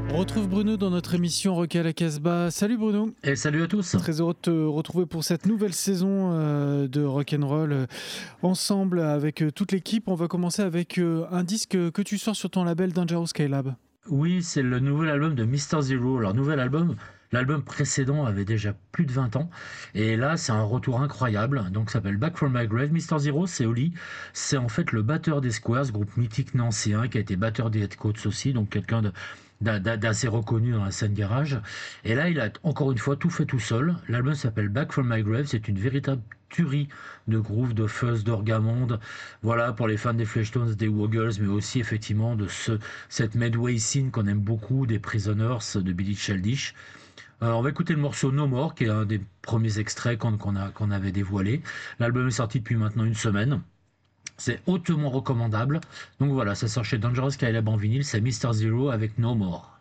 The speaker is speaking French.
On retrouve Bruno dans notre émission Rock à la Casbah. Salut Bruno. Et salut à tous. Très heureux de te retrouver pour cette nouvelle saison de Rock'n'Roll ensemble avec toute l'équipe. On va commencer avec un disque que tu sors sur ton label Dangerous Skylab. Oui, c'est le nouvel album de Mr. Zero. Alors, nouvel album, l'album précédent avait déjà plus de 20 ans. Et là, c'est un retour incroyable. Donc, ça s'appelle Back from My Grave. Mr. Zero, c'est Oli. C'est en fait le batteur des Squares, groupe mythique nancéen, qui a été batteur des Headcoats aussi. Donc, quelqu'un d'assez reconnu dans la scène garage. Et là, il a encore une fois tout fait tout seul. L'album s'appelle Back from My Grave. C'est une véritable tuerie de groove, de fuzz, d'orgamonde. Voilà, pour les fans des Fleshtones, des Woggles, mais aussi effectivement de cette Medway scene qu'on aime beaucoup, des Prisoners, de Billy Childish. On va écouter le morceau No More, qui est un des premiers extraits qu'on avait dévoilé. L'album est sorti depuis maintenant une semaine. C'est hautement recommandable. Donc voilà, ça sort chez Dangerous Skylab en vinyle, c'est Mr. Zero avec No More.